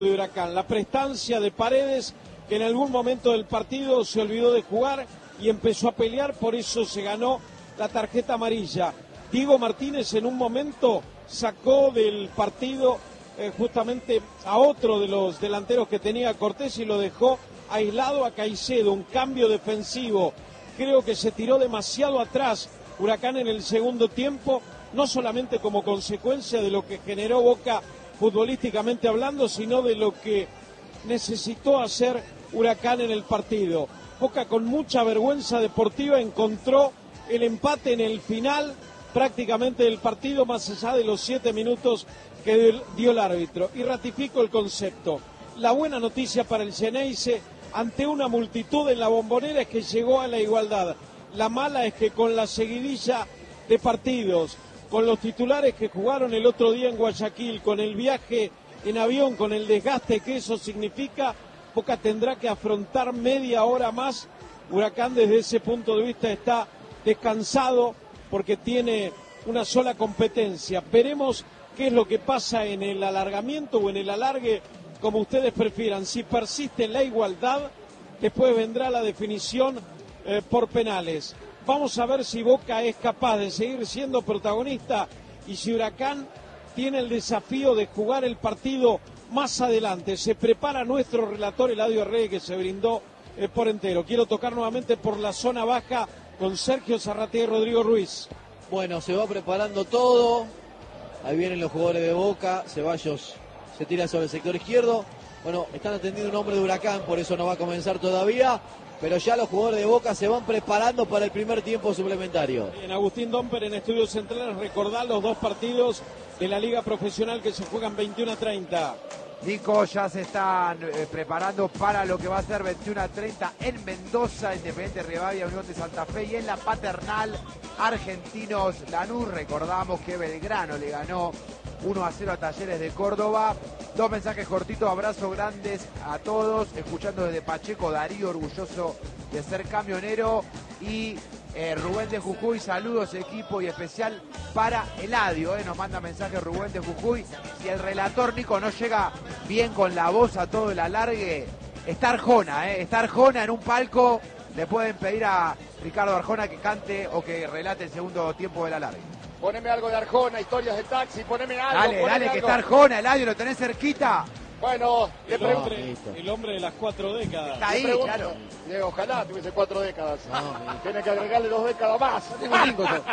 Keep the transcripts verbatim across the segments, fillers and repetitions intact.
de Huracán, la prestancia de Paredes, que en algún momento del partido se olvidó de jugar y empezó a pelear, por eso se ganó la tarjeta amarilla. Diego Martínez en un momento sacó del partido eh, justamente a otro de los delanteros que tenía Cortés y lo dejó aislado a Caicedo, un cambio defensivo. Creo que se tiró demasiado atrás Huracán en el segundo tiempo, no solamente como consecuencia de lo que generó Boca futbolísticamente hablando, sino de lo que necesitó hacer Huracán en el partido. Boca, con mucha vergüenza deportiva, encontró el empate en el final prácticamente del partido, más allá de los siete minutos que dio el árbitro. Y ratifico el concepto. La buena noticia para el Xeneize ante una multitud en la Bombonera es que llegó a la igualdad. La mala es que con la seguidilla de partidos, con los titulares que jugaron el otro día en Guayaquil, con el viaje en avión, con el desgaste que eso significa, Boca tendrá que afrontar media hora más. Huracán desde ese punto de vista está descansado porque tiene una sola competencia. Veremos qué es lo que pasa en el alargamiento o en el alargue, como ustedes prefieran. Si persiste la igualdad, después vendrá la definición eh, por penales. Vamos a ver si Boca es capaz de seguir siendo protagonista y si Huracán tiene el desafío de jugar el partido más adelante. Se prepara nuestro relator Eladio Rey, que se brindó eh, por entero. Quiero tocar nuevamente por la zona baja con Sergio Zarratea y Rodrigo Ruiz. Bueno, se va preparando todo. Ahí vienen los jugadores de Boca. Ceballos se tira sobre el sector izquierdo. Bueno, están atendiendo un hombre de Huracán, por eso no va a comenzar todavía. Pero ya los jugadores de Boca se van preparando para el primer tiempo suplementario. En Agustín Domper en Estudios Centrales, recordar los dos partidos de la Liga Profesional que se juegan veintiuno a treinta. Nico, ya se están eh, preparando para lo que va a ser veintiuno a treinta en Mendoza, Independiente Rivadavia, Unión de Santa Fe, y en la Paternal, Argentinos Lanús. Recordamos que Belgrano le ganó uno a cero a Talleres de Córdoba. Dos mensajes cortitos, abrazos grandes a todos, escuchando desde Pacheco, Darío, orgulloso de ser camionero, y eh, Rubén de Jujuy, saludos equipo, y especial para Eladio, eh, nos manda mensaje Rubén de Jujuy. Si el relator Nico no llega bien con la voz a todo el alargue, está Arjona, eh, está Arjona en un palco, le pueden pedir a Ricardo Arjona que cante o que relate el segundo tiempo del alargue. Poneme algo de Arjona, historias de taxi, poneme algo. Dale, poneme dale, algo. que está Arjona, Eladio, lo tenés cerquita. Bueno, le El pregunto. hombre, el hombre de las cuatro décadas. Está ahí, le pregunto, claro. Diego, ojalá tuviese cuatro décadas. No, Tiene que agregarle dos décadas más. tengo cinco yo.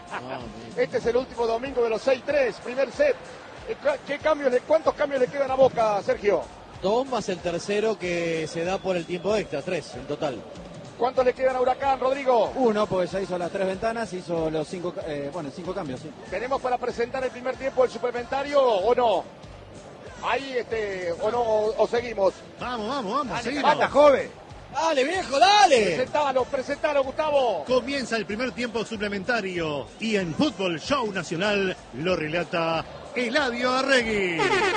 No, Este es el último domingo de los seis tres, primer set. ¿Qué cambios le, ¿Cuántos cambios le quedan a Boca, Sergio? dos más el tercero que se da por el tiempo extra, tres en total. ¿Cuántos le quedan a Huracán, Rodrigo? Uno, porque ya hizo las tres ventanas, hizo los cinco, eh, bueno, cinco cambios, sí. ¿Tenemos para presentar el primer tiempo del suplementario o no? Ahí, este, o no, o, o seguimos. Vamos, vamos, vamos, Dale, seguimos. Mata, joven. ¡Dale, viejo, dale! Presentalo, presentalo, Gustavo. Comienza el primer tiempo suplementario y en Fútbol Show Nacional lo relata Eladio Arregui.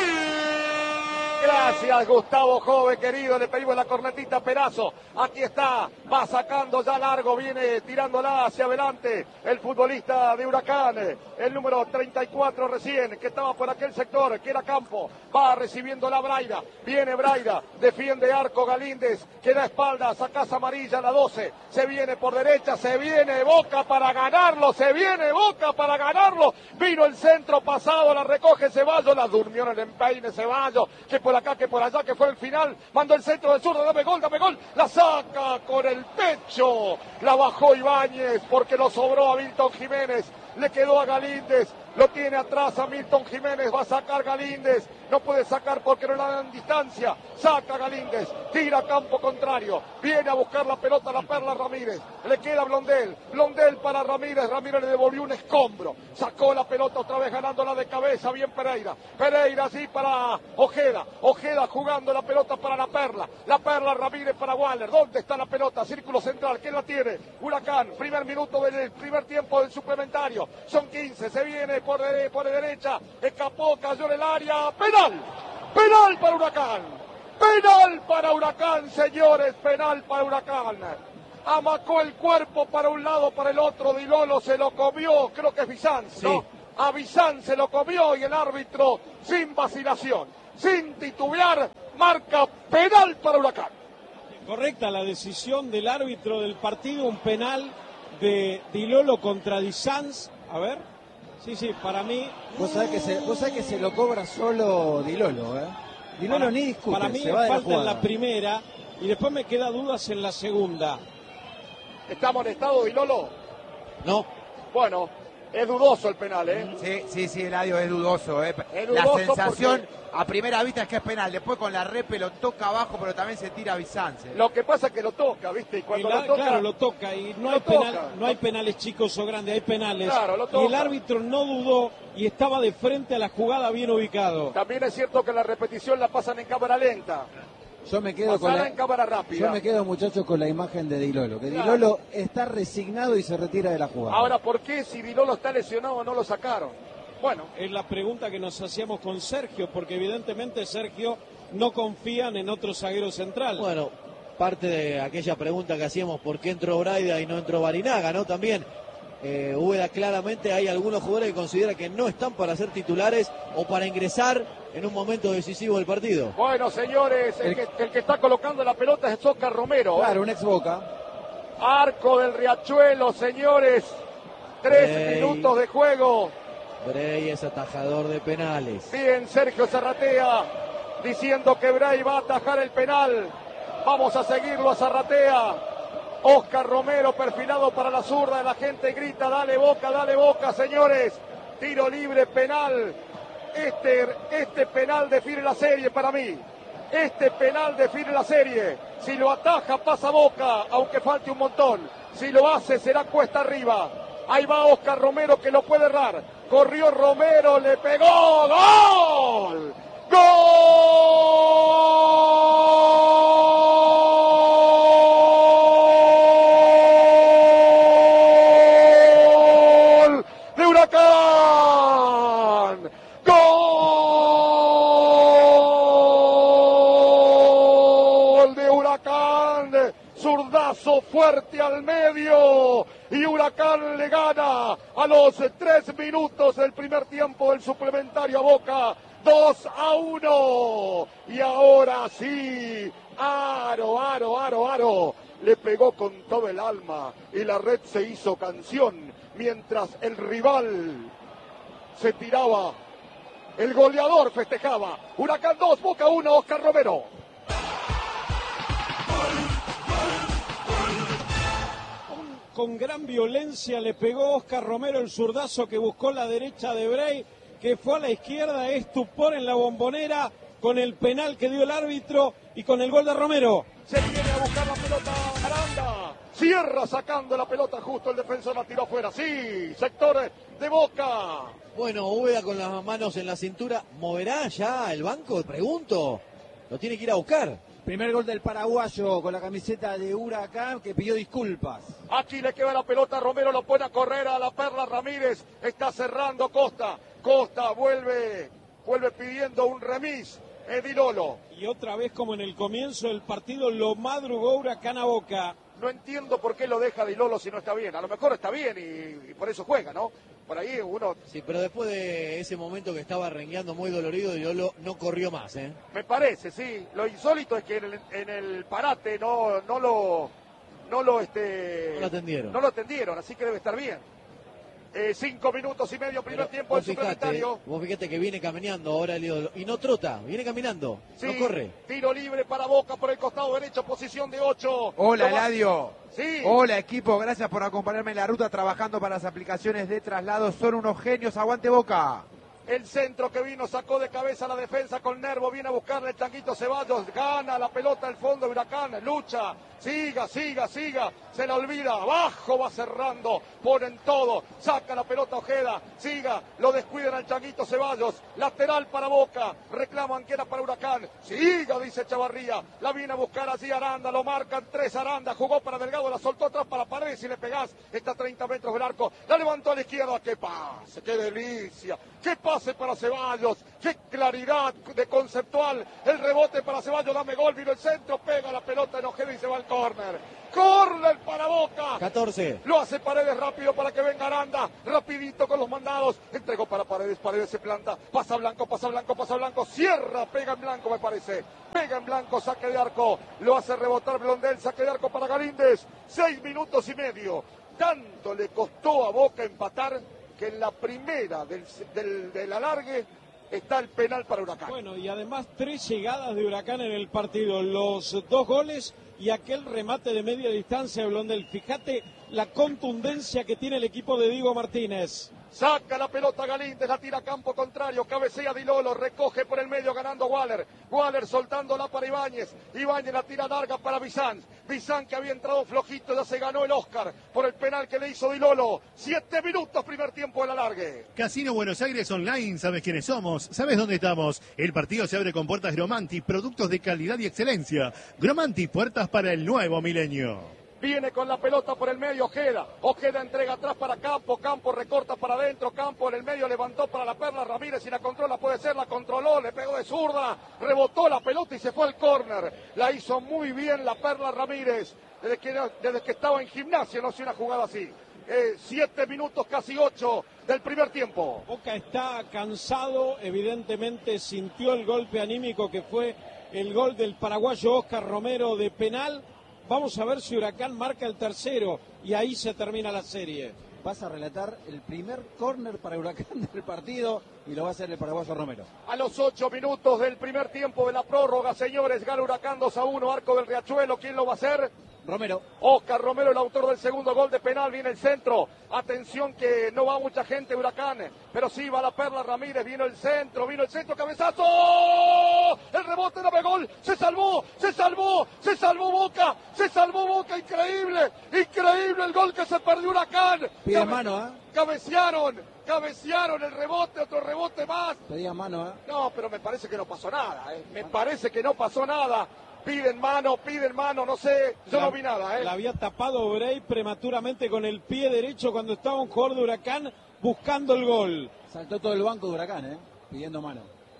Gracias, Gustavo, joven querido. Le pedimos la cornetita a Perazo. Aquí está, va sacando ya largo, viene tirándola hacia adelante el futbolista de Huracán, el número treinta y cuatro recién, que estaba por aquel sector, que era Campo. Va recibiendo la Braida, viene Braida, defiende Arco Galíndez, que da espaldas a Casa Amarilla, la doce. Se viene por derecha, se viene Boca para ganarlo, se viene Boca para ganarlo. Vino el centro pasado, la recoge Ceballos, la durmió en el empeine Ceballos, que por acá, que por allá, que fue el final, mandó el centro del zurdo, dame gol, dame gol, la saca con el pecho, la bajó Ibáñez, porque lo sobró a Milton Jiménez, le quedó a Galíndez, lo tiene atrás a Milton Jiménez, va a sacar Galíndez, no puede sacar porque no le dan distancia, saca Galíndez, tira a campo contrario, viene a buscar la pelota la Perla Ramírez, le queda Blondel, Blondel para Ramírez, Ramírez le devolvió un escombro, sacó la pelota otra vez ganándola de cabeza, bien Pereira, Pereira sí para Ojeda, Ojeda jugando la pelota para la Perla, la Perla Ramírez para Waller, ¿dónde está la pelota? Círculo central, ¿quién la tiene? Huracán, primer minuto del primer tiempo del suplementario, son quince, se viene por, de, por de derecha, escapó, cayó en el área, penal, penal para Huracán, penal para Huracán, señores, penal para Huracán. Amacó el cuerpo para un lado, para el otro, Di Lolo se lo comió, creo que es Bizán, ¿no? A Bizán se lo comió y el árbitro, sin vacilación, sin titubear, marca penal para Huracán. Correcta la decisión del árbitro del partido, un penal de Di Lolo contra Di Sanz. A ver, sí, sí, para mí... Vos sabés que se, vos sabés que se lo cobra solo Di Lolo, ¿eh? Di Lolo para, ni discute, para mí se va de la falta en jugada. la primera y después me queda dudas en la segunda. ¿Está amonestado Di Lolo? No. Bueno, es dudoso el penal, ¿eh? Sí, sí, sí, Eladio, es dudoso, ¿eh? Es La dudoso sensación porque... a primera vista es que es penal. Después con la repe lo toca abajo, pero también se tira a Bizance. Lo que pasa es que lo toca, ¿viste? Y cuando Y la- lo toca... Claro, lo toca y no lo hay, penal, toca. no hay penales chicos o grandes, hay penales. Claro, lo y el toca. árbitro no dudó y estaba de frente a la jugada bien ubicado. También es cierto que la repetición la pasan en cámara lenta. Yo me quedo con Pasala la, en cámara rápida. yo me quedo, muchachos, con la imagen de Di Lolo, que Claro. Di Lolo está resignado y se retira de la jugada. Ahora, ¿por qué si Di Lolo está lesionado no lo sacaron? Bueno, Es la pregunta que nos hacíamos con Sergio, porque evidentemente Sergio no confían en otro zaguero central. Bueno, parte de aquella pregunta que hacíamos, ¿por qué entró Braida y no entró Barinaga, no? También, eh, Úbeda claramente hay algunos jugadores que considera que no están para ser titulares o para ingresar en un momento decisivo del partido. bueno, señores, el que, el que está colocando la pelota es Oscar Romero. Claro, un ex Boca. Arco del Riachuelo, señores. Tres Ey. minutos de juego. Bray es atajador de penales. Bien, Sergio Zarratea diciendo que Bray va a atajar el penal. Vamos a seguirlo a Zarratea. Oscar Romero perfilado para la zurda. La gente grita, dale Boca, dale Boca, señores. Tiro libre, penal. Este, este penal define la serie para mí. Este penal define la serie. Si lo ataja, pasa Boca, aunque falte un montón. Si lo hace, será cuesta arriba. Ahí va Oscar Romero que lo puede errar. Corrió Romero, le pegó. ¡Gol! ¡Gol! ¡De Huracán! ¡Gol! ¡De Huracán! Zurdazo fuerte al medio y Huracán le gana a los tres minutos del primer tiempo del suplementario a Boca, dos a uno. Y ahora sí, Aro, Aro, Aro, Aro, le pegó con todo el alma y la red se hizo canción mientras el rival se tiraba, el goleador festejaba. Huracán dos, Boca uno, Oscar Romero. Con gran violencia le pegó Oscar Romero el zurdazo que buscó la derecha de Bray, que fue a la izquierda, estupor en la Bombonera con el penal que dio el árbitro y con el gol de Romero. Se viene a buscar la pelota Aranda. Cierra sacando la pelota justo, el defensor la tiró afuera. Sí, sector de Boca. Bueno, Úbeda con las manos en la cintura, ¿moverá ya el banco? Pregunto. Lo tiene que ir a buscar. Primer gol del paraguayo con la camiseta de Huracán, que pidió disculpas. Aquí le queda la pelota, Romero lo pone a correr a la Perla Ramírez. Está cerrando Costa. Costa vuelve, vuelve pidiendo un remis. Di Lolo. Y otra vez, como en el comienzo del partido, lo madrugó Huracán a Boca. No entiendo por qué lo deja Di Lolo si no está bien. A lo mejor está bien y, y por eso juega, ¿no? Por ahí uno... Sí, pero después de ese momento que estaba rengueando muy dolorido, Di Lolo no corrió más, ¿eh? Me parece, sí. Lo insólito es que en el, en el parate no, no lo... No lo, este... No lo atendieron. No lo atendieron, así que debe estar bien. Eh, cinco minutos y medio, primer Pero tiempo vos del fijate, suplementario. vos fíjate que viene caminando ahora el ídolo. Y no trota, viene caminando, Sí, no corre. tiro libre para Boca por el costado derecho, posición de ocho. Hola, Lo va- Eladio. Sí. Hola, equipo. Gracias por acompañarme en la ruta trabajando para las aplicaciones de traslado. Son unos genios. Aguante Boca. El centro que vino, sacó de cabeza la defensa con Nervo, viene a buscarle el Tanguito Ceballos, gana la pelota el fondo de Huracán, lucha, siga, siga, siga, se la olvida, abajo va cerrando, ponen todo, saca la pelota Ojeda, siga, lo descuidan al Tanguito Ceballos, lateral para Boca, reclaman que era para Huracán, siga, dice Chavarría, la viene a buscar allí Aranda, lo marcan tres Aranda, jugó para Delgado, la soltó atrás para Paredes y le pegás, está a treinta metros del arco, la levantó a la izquierda, qué pase, qué delicia, qué pase para Ceballos, qué claridad de conceptual, el rebote para Ceballos, dame gol, vino el centro, pega la pelota en Ojeda y se va al córner, córner para Boca, más. catorce. Lo hace Paredes rápido para que venga Aranda. Rapidito con los mandados. Entregó para Paredes. Paredes se planta. Pasa Blanco, pasa Blanco, pasa Blanco. Cierra, pega en blanco me parece. Pega en blanco, saque de arco. Lo hace rebotar Blondel. Saque de arco para Galíndez. Seis minutos y medio. Tanto le costó a Boca empatar que en la primera del, del, del alargue está el penal para Huracán. Bueno, y además tres llegadas de Huracán en el partido, los dos goles y aquel remate de media distancia de Blondel. Fíjate la contundencia que tiene el equipo de Diego Martínez. Saca la pelota Galíndez, la tira a campo contrario, cabecea Di Lolo, recoge por el medio ganando Waller. Waller soltándola para Ibáñez. Ibáñez la tira larga para Bizán. Bizán que había entrado flojito, ya se ganó el Oscar por el penal que le hizo Di Lolo. Siete minutos, primer tiempo del alargue. Casino Buenos Aires Online, ¿sabes quiénes somos? ¿Sabes dónde estamos? El partido se abre con puertas Gromanti, productos de calidad y excelencia. Gromanti, puertas para el nuevo milenio. Viene con la pelota por el medio Ojeda. Ojeda entrega atrás para Campo. Campo recorta para adentro. Campo en el medio levantó para la Perla. Ramírez y la controla, puede ser, la controló, le pegó de zurda. Rebotó la pelota y se fue al córner. La hizo muy bien la Perla Ramírez. Desde que, desde que estaba en Gimnasia no hacía una jugada así. Eh, siete minutos, casi ocho del primer tiempo. Boca está cansado, evidentemente sintió el golpe anímico que fue el gol del paraguayo Oscar Romero de penal. Vamos a ver si Huracán marca el tercero y ahí se termina la serie. Vas a relatar el primer córner para Huracán del partido y lo va a hacer el paraguayo Romero. A los ocho minutos del primer tiempo de la prórroga, señores, gana Huracán dos a uno, arco del Riachuelo. ¿Quién lo va a hacer? Romero. Oscar Romero, el autor del segundo gol de penal, viene el centro. Atención que no va mucha gente Huracán, pero sí va la Perla Ramírez, vino el centro, vino el centro, cabezazo. El rebote, no ve gol, se salvó, se salvó, se salvó Boca, se salvó Boca, increíble, increíble el gol que se perdió Huracán. Pide Cabe mano, ¿eh? Cabecearon, cabecearon el rebote, otro rebote más. Pedía mano, ¿eh? No, pero me parece que no pasó nada, ¿eh? Me parece que no pasó nada. Piden mano, piden mano, no sé, yo La, no vi nada, ¿eh? La había tapado Brey prematuramente con el pie derecho cuando estaba un jugador de Huracán buscando el gol. Saltó todo el banco de Huracán, ¿eh? Pidiendo mano.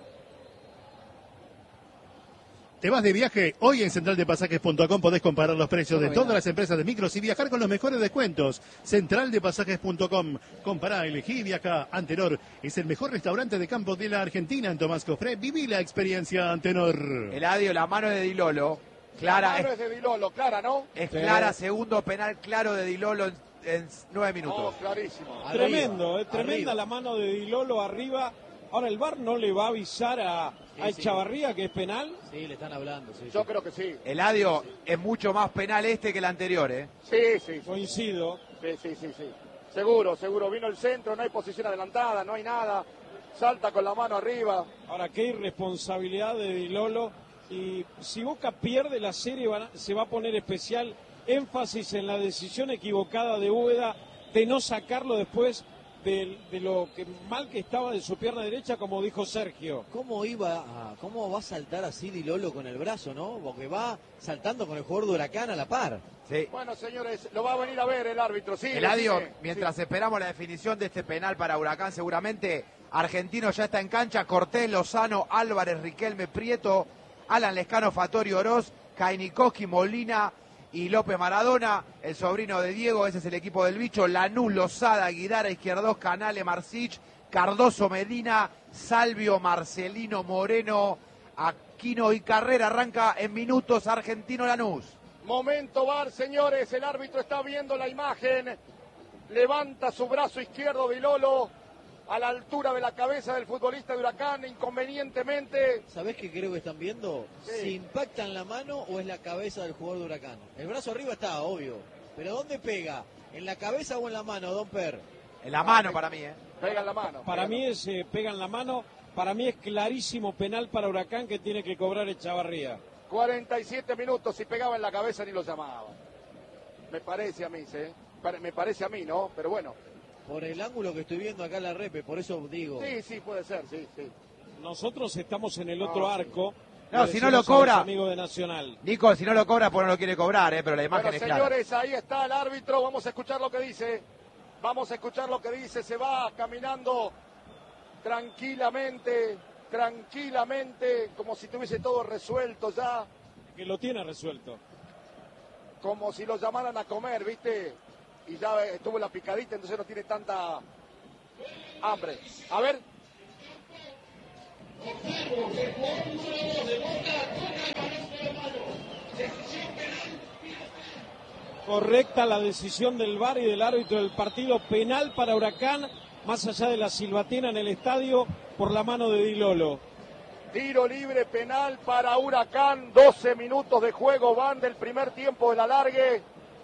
¿Te vas de viaje? Hoy en central de pasajes punto com podés comparar los precios de Muy bien. todas las empresas de micros y viajar con los mejores descuentos. central de pasajes punto com. Compará, elegí y viajá. Antenor es el mejor restaurante de campo de la Argentina en Tomás Cofré. Viví la experiencia Antenor. Eladio, la mano de Di Lolo. Clara, La mano es, es de Di Lolo, clara, ¿no? es Sí. clara, segundo penal claro de Di Lolo en, en nueve No, minutos. clarísimo. Arriba, Tremendo, eh, tremenda arriba. la mano de Di Lolo arriba. Ahora el V A R no le va a avisar a, Sí, a sí. Echavarría que es penal. Sí, le están hablando. Sí, Yo sí. creo que sí. Eladio, es mucho más penal este que el anterior, ¿eh? Sí, sí, sí, Coincido. sí, sí, sí, sí. Seguro, seguro. Vino el centro, no hay posición adelantada, no hay nada. Salta con la mano arriba. Ahora, qué irresponsabilidad de Di Lolo. Y si Boca pierde la serie, van a- se va a poner especial énfasis en la decisión equivocada de Úbeda de no sacarlo después de, de lo que mal que estaba de su pierna derecha, como dijo Sergio. ¿Cómo iba a, cómo va a saltar así Di Lolo con el brazo, no? Porque va saltando con el jugador de Huracán a la par. Sí. Bueno, señores, lo va a venir a ver el árbitro. Sí, Eladio, decime. mientras esperamos la definición de este penal para Huracán, seguramente Argentino ya está en cancha. Cortés, Lozano, Álvarez, Riquelme, Prieto, Alan Lescano, Fatorio Oroz, Kainikowski, Molina y López Maradona, el sobrino de Diego, ese es el equipo del bicho. Lanús, Lozada, Guidara, Izquierdos, Canale, Marcich, Cardoso, Medina, Salvio, Marcelino, Moreno, Aquino y Carrera. Arranca en minutos Argentino Lanús. Momento V A R, señores, el árbitro está viendo la imagen, levanta su brazo izquierdo Di Lolo a la altura de la cabeza del futbolista de Huracán, inconvenientemente. ¿Sabés qué creo que están viendo? Sí. Si impactan la mano o es la cabeza del jugador de Huracán. El brazo arriba está, obvio. Pero ¿dónde pega? ¿En la cabeza o en la mano, Don Per? En la mano para mí, ¿eh? Pega en la mano. Para pega mí es, eh, pega en la mano, para mí es clarísimo penal para Huracán que tiene que cobrar Echavarría. cuarenta y siete minutos, si pegaba en la cabeza ni lo llamaba. Me parece a mí, ¿eh? Pare- Me parece a mí, ¿no? Pero bueno. Por el ángulo que estoy viendo acá en la repe, por eso digo. Sí, sí, puede ser, sí, sí. Nosotros estamos en el No, otro sí. arco. No, Le si no decimos lo a los cobra. amigos de Nacional. Nico, si no lo cobra, pues no lo quiere cobrar, ¿eh? Pero la imagen Bueno, es clara. señores, ahí está el árbitro. Vamos a escuchar lo que dice. Vamos a escuchar lo que dice. Se va caminando tranquilamente, tranquilamente, como si tuviese todo resuelto ya. Que lo tiene resuelto. Como si lo llamaran a comer, ¿viste? y ya estuvo la picadita, entonces no tiene tanta hambre. A ver. Correcta la decisión del V A R y del árbitro del partido, penal para Huracán, más allá de la silbatina en el estadio, por la mano de Di Lolo. Tiro libre penal para Huracán, doce minutos de juego van del primer tiempo del alargue.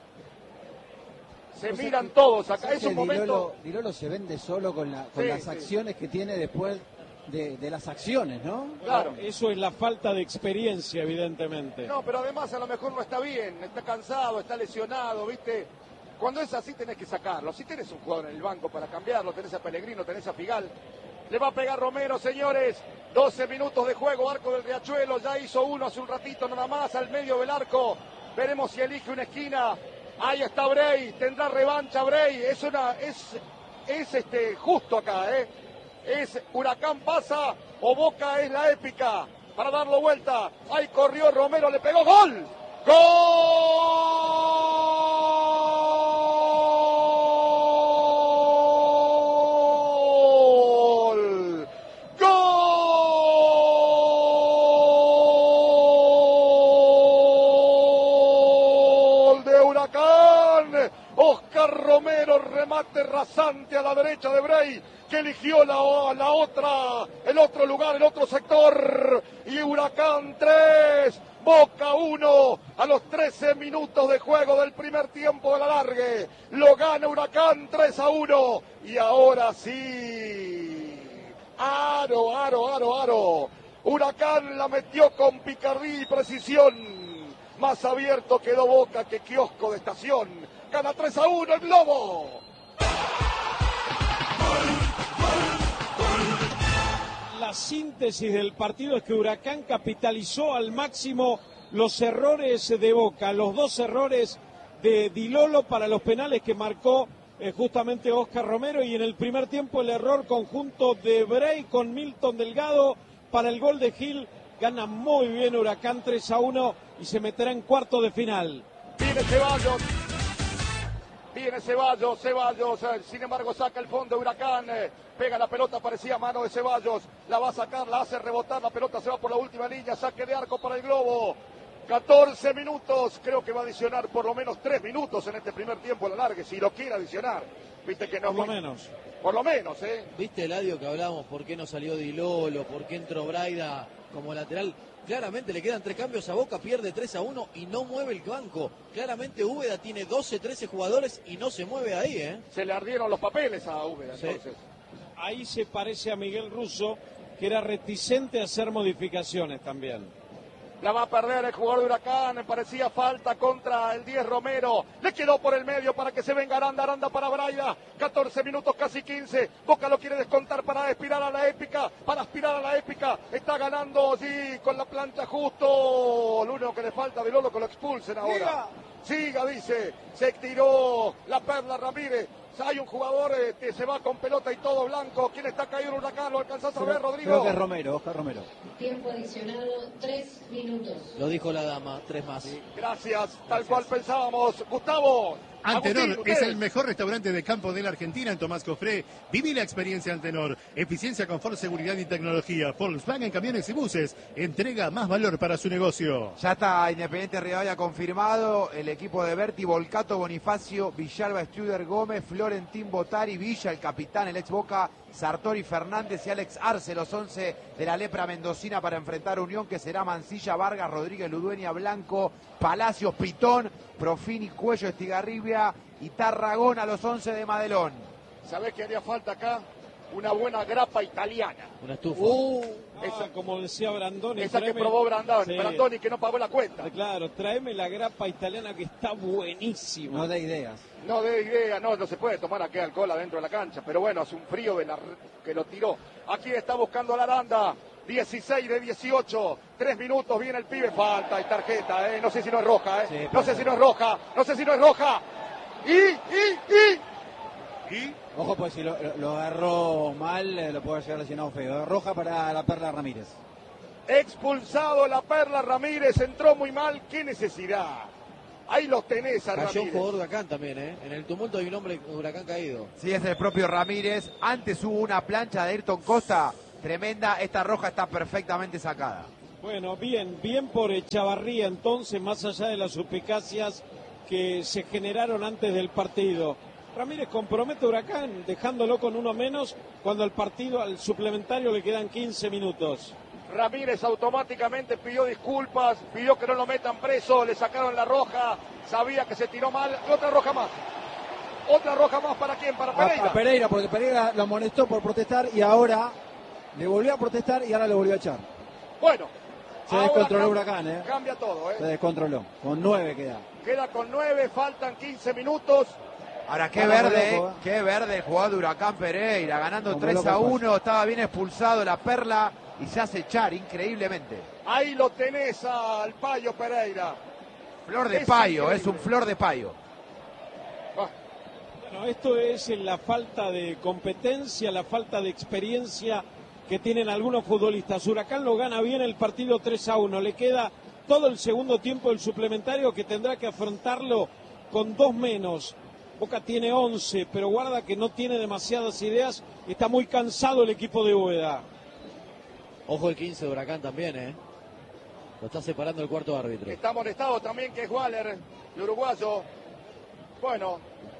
Se miran que, todos acá, es un momento... Di Lolo, Di Lolo se vende solo con, la, con sí, las acciones sí. que tiene después de, de las acciones, ¿no? Claro, eso es la falta de experiencia, evidentemente. No, pero además a lo mejor no está bien, está cansado, está lesionado, ¿viste? Cuando es así tenés que sacarlo. Si tenés un jugador en el banco para cambiarlo, tenés a Pellegrino, tenés a Figal. Le va a pegar Romero, señores. doce minutos de juego, arco del Riachuelo. Ya hizo uno hace un ratito nada más al medio del arco. Veremos si elige una esquina. Ahí está Bray. Tendrá revancha Bray. Es una, es, es este, justo acá, ¿eh? Es Huracán pasa o Boca es la épica para darlo vuelta. Ahí corrió Romero, le pegó. ¡Gol! ¡Gol! Romero, remate rasante a la derecha de Bray, que eligió la, la otra, el otro lugar, el otro sector. Y Huracán tres, Boca uno, a los trece minutos de juego del primer tiempo de la alargue. Lo gana Huracán tres a uno. Y ahora sí, aro, aro, aro, aro. Huracán la metió con picardía y precisión. Más abierto quedó Boca que kiosco de estación. Gana tres a uno el Globo. La síntesis del partido es que Huracán capitalizó al máximo los errores de Boca, los dos errores de Di Lolo para los penales que marcó eh, justamente Oscar Romero, y en el primer tiempo el error conjunto de Bray con Milton Delgado para el gol de Gil. Gana muy bien Huracán tres a uno y se meterá en cuarto de final. Viene Ceballos. Viene Ceballos, Ceballos, eh, sin embargo saca el fondo Huracán, eh, pega la pelota, parecía mano de Ceballos, la va a sacar, la hace rebotar, la pelota se va por la última línea, saque de arco para el Globo. catorce minutos, creo que va a adicionar por lo menos tres minutos en este primer tiempo a la larga, si lo quiere adicionar. Viste que no por lo menos. Por lo menos, ¿eh? Viste, Eladio, que hablábamos, ¿por qué no salió Di Lolo? ¿Por qué entró Braida como lateral? Claramente le quedan tres cambios a Boca, pierde tres a uno y no mueve el banco. Claramente Úbeda tiene doce, trece jugadores y no se mueve ahí, ¿eh? Se le ardieron los papeles a Úbeda, sí. Entonces. Ahí se parece a Miguel Russo, que era reticente a hacer modificaciones también. La va a perder el jugador de Huracán, me parecía falta contra el diez Romero. Le quedó por el medio para que se venga Aranda, Aranda para Braida. catorce minutos, casi quince. Boca lo quiere descontar para aspirar a la épica, para aspirar a la épica. Está ganando, sí, con la plancha justo. Lo único que le falta de Lolo que lo expulsen ahora. Siga, dice, se tiró la Perla Ramírez. Hay un jugador eh, que se va con pelota y todo blanco. ¿Quién está caído en Huracán? ¿Lo alcanzás a ver, Rodrigo? Creo que es Romero, Oscar Romero. Tiempo adicionado, tres minutos. Lo dijo la dama, tres más. Sí, gracias, tal Gracias. cual pensábamos. Gustavo. Antenor Agustín, es el mejor restaurante de campo de la Argentina en Tomás Cofré. Viví la experiencia Antenor. Eficiencia, confort, seguridad y tecnología. Volkswagen Camiones y Buses. Entrega más valor para su negocio. Ya está Independiente Rivadavia confirmado. El equipo de Berti, Volcato, Bonifacio, Villalba, Studer, Gómez, Florentín, Botari, Villa, el capitán, el ex Boca, Sartori, Fernández y Alex Arce, los once de la lepra mendocina para enfrentar a Unión, que será Mancilla, Vargas, Rodríguez, Ludueña, Blanco, Palacios, Pitón, Profini, Cuello, Estigarribia y Tarragona, los once de Madelón. ¿Sabés qué haría falta acá? Una buena grapa italiana. Una estufa. Uh, esa, ah, como decía Brandoni. Esa tráeme, que probó Brandoni, sí. Brandoni que no pagó la cuenta. Claro, tráeme la grapa italiana que está buenísima. No de ideas. No de idea, no, no se puede tomar aquí alcohol adentro de la cancha, pero bueno, hace un frío de la, que lo tiró. Aquí está buscando la Aranda, dieciséis de dieciocho, tres minutos, viene el pibe, falta y tarjeta, eh. no sé si no es roja, eh. sí, no sé si no es roja, no sé si no es roja. Y, y, y. ¿Y? Ojo, pues si lo, lo agarró mal, eh, lo puede llegar lesionado feo. Roja para la Perla Ramírez. Expulsado la Perla Ramírez, entró muy mal, qué necesidad. Ahí los tenés a Cayó un Ramírez. jugador de Huracán también, ¿eh? En el tumulto hay un hombre de Huracán caído. Sí, es el propio Ramírez. Antes hubo una plancha de Ayrton Costa tremenda. Esta roja está perfectamente sacada. Bueno, bien, bien por Echavarría entonces, más allá de las suspicacias que se generaron antes del partido. Ramírez compromete a Huracán, dejándolo con uno menos, cuando al partido, al suplementario, le quedan quince minutos. Ramírez automáticamente pidió disculpas, pidió que no lo metan preso, le sacaron la roja, sabía que se tiró mal, y otra roja más. Otra roja más, ¿para quién? Para Pereira. A, a Pereira, porque Pereira lo amonestó por protestar y ahora le volvió a protestar y ahora lo volvió a echar. Bueno. Se ahora descontroló cambia, Huracán, ¿eh? Cambia todo, ¿eh? Se descontroló. Con nueve queda. Queda con nueve, faltan quince minutos. Ahora, qué Vamos, verde, loco, ¿eh? qué verde el jugador de Huracán Pereira, ganando Como tres loco a el uno, estaba bien expulsado la Perla y se hace echar increíblemente. Ahí lo tenés al Payo Pereira. Flor de Es payo, increíble. es un flor de payo. Ah, Bueno, esto es en la falta de competencia, la falta de experiencia que tienen algunos futbolistas. Huracán lo gana bien el partido tres a uno, le queda todo el segundo tiempo del suplementario que tendrá que afrontarlo con dos menos. Boca tiene once, pero guarda que no tiene demasiadas ideas, está muy cansado el equipo de Úbeda. Ojo el quince de Huracán también, ¿eh? Lo está separando el cuarto árbitro. está molestado también, que es Waller, el uruguayo. Bueno,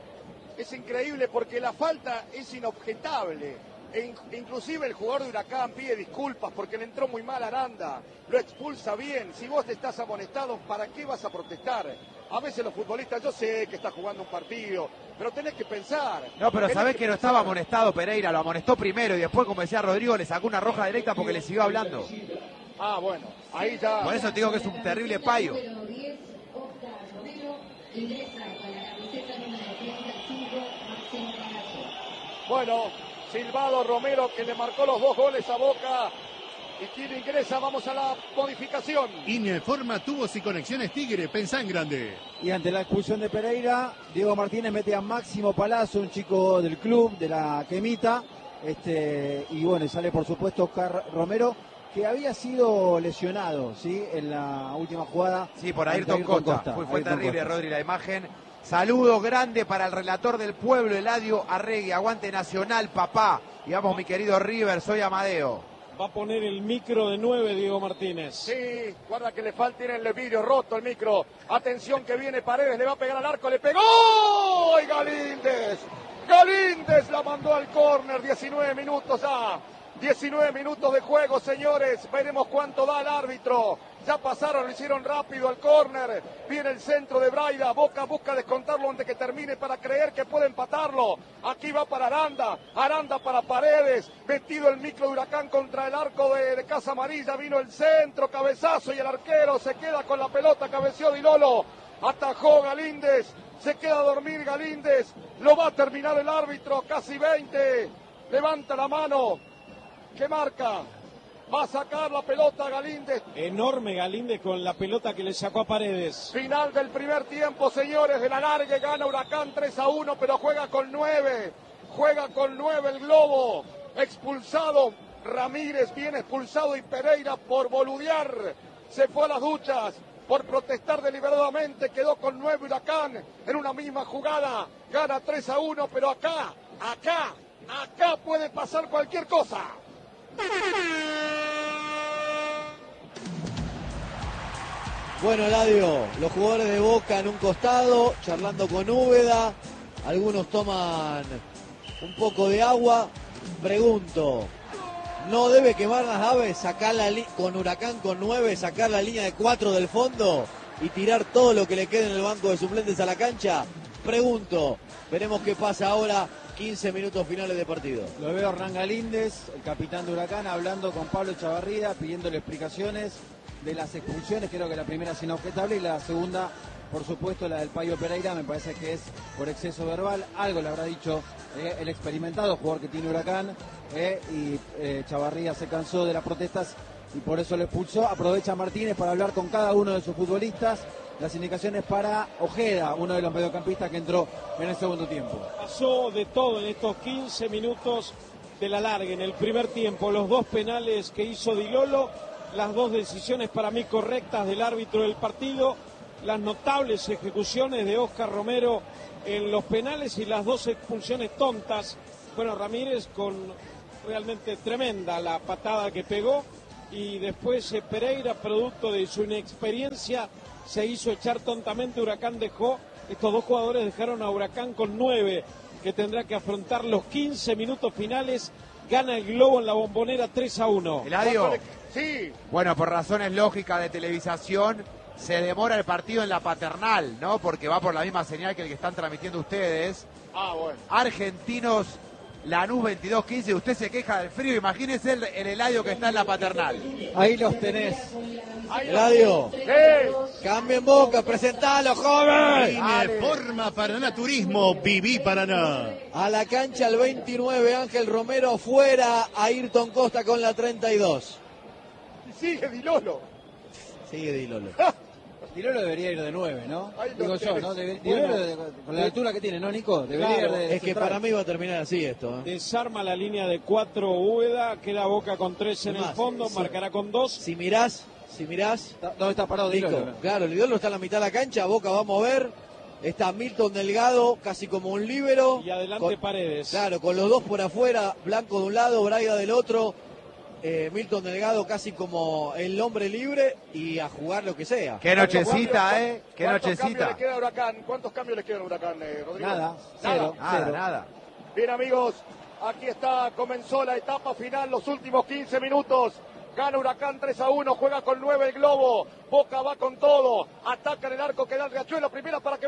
es increíble porque la falta es inobjetable. E in- inclusive el jugador de Huracán pide disculpas porque le entró muy mal a Aranda, lo expulsa bien. Si vos te estás amonestado, ¿para qué vas a protestar? A veces los futbolistas, yo sé que está jugando un partido, pero tenés que pensar. No, pero Tenés sabés que no pensar. estaba amonestado Pereira, lo amonestó primero y después, como decía Rodrigo, le sacó una roja directa porque le siguió hablando. Ah, bueno, ahí ya. Por eso te digo que es un terrible payo. Número diez, Oscar Romero, ingresa con la camiseta número treinta y cinco, Máximo Palazzo. Bueno, silbado Romero que le marcó los dos goles a Boca. ¿Y quién ingresa? Vamos a la modificación. Informa Tubos y Conexiones Tigre, pensá en grande. Y ante la expulsión de Pereira, Diego Martínez mete a Máximo Palazzo, un chico del club, de la Quemita. Este, y bueno, y sale por supuesto Oscar Romero, que había sido lesionado, ¿sí? En la última jugada. Sí, por ante Ayrton Costa. Fue, fue Ayrton terrible, Costa. Rodri, la imagen. Saludo grande para el relator del pueblo, Eladio Arregui. Aguante Nacional, papá. Y vamos, mi querido River, soy Amadeo. Va a poner el micro de nueve Diego Martínez. Sí, guarda que le falta, tiene el vidrio roto el micro. Atención que viene Paredes, le va a pegar al arco, le pegó. ¡Y Galíndez! Galíndez la mandó al córner, diecinueve minutos ya. diecinueve minutos de juego, señores. Veremos cuánto da el árbitro. Ya pasaron, lo hicieron rápido al córner. Viene el centro de Braida. Boca busca descontarlo antes que termine para creer que puede empatarlo. Aquí va para Aranda. Aranda para Paredes. Metido el micro de Huracán contra el arco de, de Casa Amarilla. Vino el centro, cabezazo y el arquero se queda con la pelota. Cabeció Di Lolo. Atajó Galíndez. Se queda a dormir Galíndez. Lo va a terminar el árbitro. Casi veinte. Levanta la mano. ¿Qué marca? Va a sacar la pelota Galíndez. Enorme Galíndez con la pelota que le sacó a Paredes. Final del primer tiempo, señores. De la larga gana Huracán tres a uno, pero juega con nueve. Juega con nueve el Globo. Expulsado Ramírez, bien expulsado, y Pereira por boludear. Se fue a las duchas por protestar deliberadamente. Quedó con nueve Huracán en una misma jugada. Gana tres a uno, pero acá, acá, acá puede pasar cualquier cosa. Bueno, Eladio, los jugadores de Boca en un costado, charlando con Úbeda. Algunos toman un poco de agua. Pregunto, ¿no debe quemar las aves, sacar la li- con Huracán con nueve, sacar la línea de cuatro del fondo y tirar todo lo que le quede en el banco de suplentes a la cancha? Pregunto, veremos qué pasa ahora, quince minutos finales de partido. Lo veo a Hernán Galíndez, el capitán de Huracán, hablando con Pablo Echavarría, pidiéndole explicaciones de las expulsiones. Creo que la primera es inobjetable y la segunda, por supuesto, la del Payo Pereira, me parece que es por exceso verbal. Algo le habrá dicho eh, el experimentado jugador que tiene Huracán, eh, y eh, Echavarría se cansó de las protestas y por eso lo expulsó. Aprovecha Martínez para hablar con cada uno de sus futbolistas. Las indicaciones para Ojeda, uno de los mediocampistas que entró en el segundo tiempo. Pasó de todo en estos quince minutos de la larga. En el primer tiempo, los dos penales que hizo Di Lolo, las dos decisiones para mí correctas del árbitro del partido, las notables ejecuciones de Oscar Romero en los penales y las dos expulsiones tontas. Bueno, Ramírez con realmente tremenda la patada que pegó, y después eh, Pereira, producto de su inexperiencia, se hizo echar tontamente. Huracán dejó, estos dos jugadores dejaron a Huracán con nueve, que tendrá que afrontar los quince minutos finales. Gana el Globo en la Bombonera tres a uno. Eladio. Sí. Bueno, por razones lógicas de televisación, se demora el partido en la Paternal, ¿no? Porque va por la misma señal que el que están transmitiendo ustedes. Ah, bueno. Argentinos, Lanús veintidós quince. Usted se queja del frío, imagínese el, el Eladio que está en la Paternal. Ahí los tenés. Eladio, Sí. cambien Boca, presentalo, joven. Vine, forma Paraná Turismo, viví Paraná. A la cancha el veintinueve, Ángel Romero, fuera Ayrton Costa con la treinta y dos. Sigue Dilolo. Sigue Dilolo. Dilolo debería ir de nueve, ¿no? Ahí lo Digo yo, tenés. ¿no? Debe- Bueno. Dilolo, de- con la altura que tiene, ¿no, Nico? Debería Claro, ir de Es que central. para mí va a terminar así esto. ¿eh? Desarma la línea de cuatro Úbeda, queda Boca con tres en el Más, fondo, sí. marcará con dos. Si mirás, si mirás, Está- ¿Dónde está parado Nico, Dilolo? claro, el Dilolo está en la mitad de la cancha, Boca va a mover, está Milton Delgado, casi como un líbero. Y adelante Con- Paredes. Claro, con los dos por afuera, Blanco de un lado, Braida del otro, eh, Milton Delgado casi como el hombre libre y a jugar lo que sea. Qué nochecita, ¿eh? Qué ¿Cuántos cambios nochecita. le queda a Huracán? ¿Cuántos cambios le quedan a Huracán, eh, Rodrigo? Nada, cero, Nada, cero. nada. Bien, amigos, aquí está, comenzó la etapa final, los últimos quince minutos. Gana Huracán tres a uno, juega con nueve el Globo. Boca va con todo, ataca en el arco que da el Riachuelo, primera para que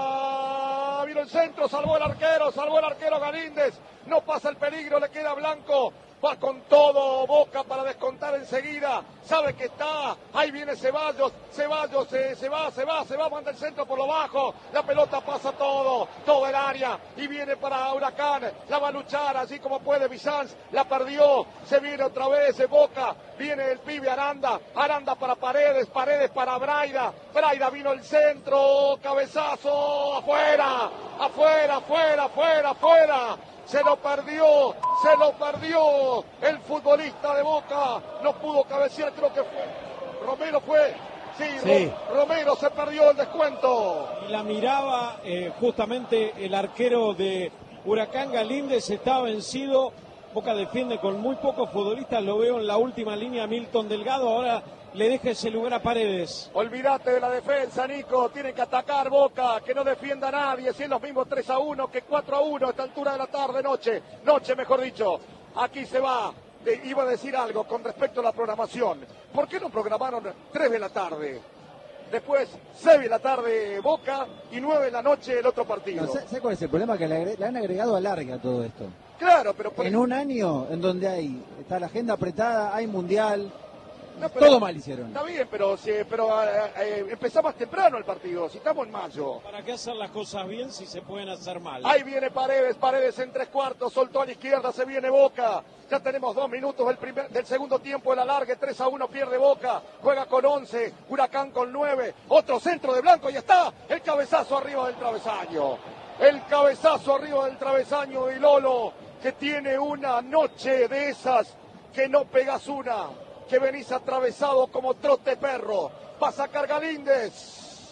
venga. Vino el centro, salvó el arquero, salvó el arquero Galíndez. No pasa el peligro, le queda Blanco. Va con todo Boca para descontar enseguida. Sabe que está. Ahí viene Ceballos. Ceballos se, se va, se va, se va. Manda el centro por lo bajo. La pelota pasa todo. Todo el área. Y viene para Huracán. La va a luchar así como puede Bizanz. La perdió. Se viene otra vez de Boca. Viene el pibe Aranda. Aranda para Paredes. Paredes para Braida. Braida vino el centro. Cabezazo. Afuera. Afuera, afuera, afuera, afuera. Se lo perdió, se lo perdió el futbolista de Boca, no pudo cabecear, creo que fue, Romero fue, sí, Sí. Ro- Romero se perdió el descuento. Y la miraba eh, justamente el arquero de Huracán, Galíndez, está vencido. Boca defiende con muy pocos futbolistas, lo veo en la última línea Milton Delgado, ahora le deja ese lugar a Paredes. Olvídate de la defensa, Nico, tiene que atacar Boca, que no defienda a nadie, si es los mismos tres a uno que cuatro a uno a esta altura de la tarde, noche, noche mejor dicho, aquí se va. Eh, iba a decir algo con respecto a la programación, ¿por qué no programaron tres de la tarde? Después seis de la tarde Boca y nueve de la noche el otro partido. No, ¿Sabes cuál es el problema? Que le, agre- le han agregado alargue a todo esto. Claro, pero... por- En un año en donde hay está la agenda apretada, hay mundial, No, pero- todo mal hicieron. Está bien, pero, si, pero eh, eh, empezá más temprano el partido, si estamos en mayo. ¿Para qué hacer las cosas bien si se pueden hacer mal? Ahí viene Paredes, Paredes en tres cuartos, soltó a la izquierda, se viene Boca. Ya tenemos dos minutos del, primer, del segundo tiempo de la largue, tres a uno pierde Boca, juega con once, Huracán con nueve, otro centro de Blanco y está el cabezazo arriba del travesaño. El cabezazo arriba del travesaño de Lolo, que tiene una noche de esas que no pegas una, que venís atravesado como trote perro. Va a sacar Galíndez.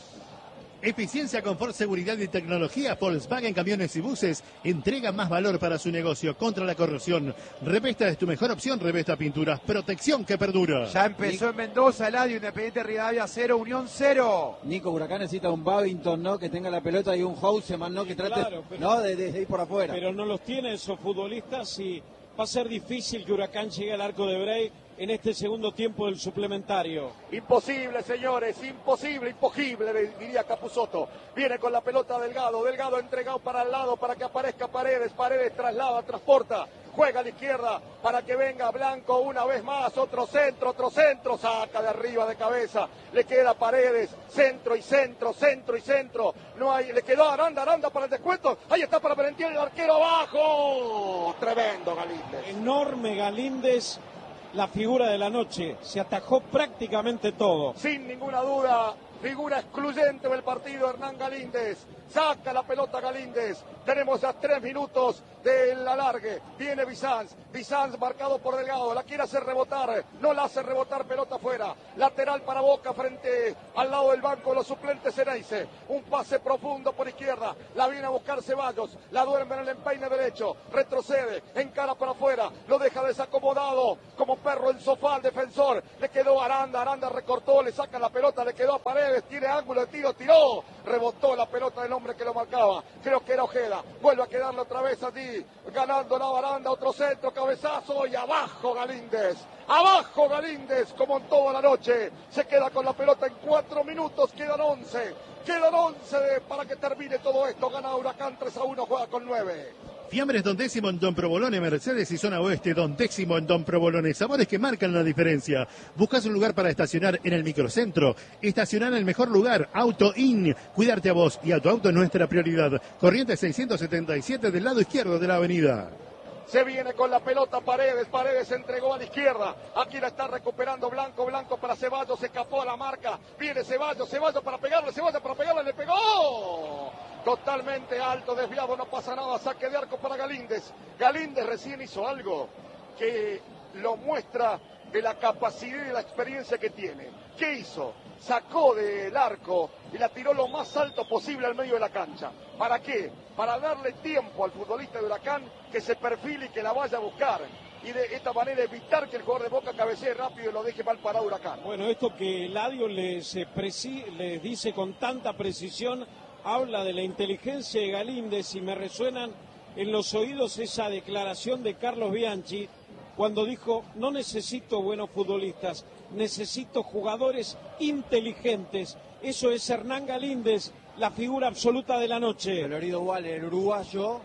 Eficiencia, confort, seguridad y tecnología. Volkswagen Camiones y Buses entrega más valor para su negocio contra la corrosión. Revesta es tu mejor opción. Revesta Pinturas. Protección que perdura. Ya empezó en Mendoza, Eladio, Independiente Rivadavia cero, Unión cero. Nico, Huracán necesita un Babington, ¿no? Que tenga la pelota y un Houseman, ¿no? Que trate, Claro, pero- ¿no? De, de- de ir por afuera. Pero no los tiene esos futbolistas y va a ser difícil que Huracán llegue al arco de Brey en este segundo tiempo del suplementario. Imposible, señores, imposible, imposible, diría Capusotto. Viene con la pelota Delgado, Delgado entregado para el lado para que aparezca Paredes, Paredes traslada, transporta, juega a la izquierda para que venga Blanco una vez más, otro centro, otro centro, saca de arriba de cabeza, le queda Paredes, centro y centro, centro y centro, no hay, le quedó Aranda, Aranda para el descuento, ahí está para Valentía el arquero abajo, tremendo Galíndez. Enorme Galíndez la figura de la noche. Se atajó prácticamente todo. Sin ninguna duda, figura excluyente del partido, Hernán Galíndez. Saca la pelota Galíndez. Tenemos ya tres minutos del alargue. Viene Bizanz. Bizanz marcado por Delgado. La quiere hacer rebotar. No la hace rebotar, pelota afuera. Lateral para Boca frente al lado del banco de los suplentes Ceneice. Un pase profundo por izquierda. La viene a buscar Ceballos. La duerme en el empeine derecho. Retrocede. Encara para afuera. Lo deja desacomodado. Como perro en sofá al defensor. Le quedó Aranda. Aranda recortó. Le saca la pelota. Le quedó a Paredes. Tiene ángulo de tiro. Tiró. Rebotó la pelota del hombre que lo marcaba. Creo que era Ojeda. Vuelve a quedarle otra vez allí. Ganando la baranda. Otro centro. Cabezazo. Y abajo Galíndez. Abajo Galíndez. Como en toda la noche. Se queda con la pelota en cuatro minutos. Quedan once. Quedan once para que termine todo esto. Gana Huracán tres a uno. Juega con nueve. Fiambres Don Décimo en Don Provolone, Mercedes y Zona Oeste, Don Décimo en Don Provolone. Sabores que marcan la diferencia. ¿Buscas un lugar para estacionar en el microcentro? Estacionar en el mejor lugar, Auto In. Cuidarte a vos y a tu auto es nuestra prioridad. Corriente seiscientos setenta y siete del lado izquierdo de la avenida. Se viene con la pelota Paredes, Paredes entregó a la izquierda, aquí la está recuperando Blanco, Blanco para Ceballos, se escapó a la marca, viene Ceballos, Ceballos para pegarle, Ceballos para pegarle, le pegó, totalmente alto, desviado, no pasa nada, saque de arco para Galíndez, Galíndez recién hizo algo que lo muestra de la capacidad y de la experiencia que tiene. ¿Qué hizo? Sacó del arco y la tiró lo más alto posible al medio de la cancha. ¿Para qué? Para darle tiempo al futbolista de Huracán que se perfile y que la vaya a buscar. Y de esta manera evitar que el jugador de Boca cabecee rápido y lo deje mal parado Huracán. Bueno, esto que Eladio les, eh, preci- les dice con tanta precisión, habla de la inteligencia de Galíndez y me resuenan en los oídos esa declaración de Carlos Bianchi cuando dijo, no necesito buenos futbolistas, necesito jugadores inteligentes. Eso es Hernán Galíndez, la figura absoluta de la noche. Colorido igual, el uruguayo.